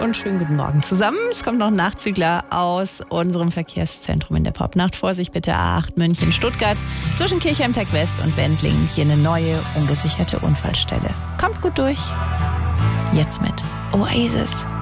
und schönen guten Morgen zusammen. Es kommt noch ein Nachzügler aus unserem Verkehrszentrum in der Popnacht. Vorsicht bitte A8 München-Stuttgart zwischen Kirchheim-Tech West und Wendlingen. Hier eine neue, ungesicherte Unfallstelle. Kommt gut durch. Jetzt mit Oasis.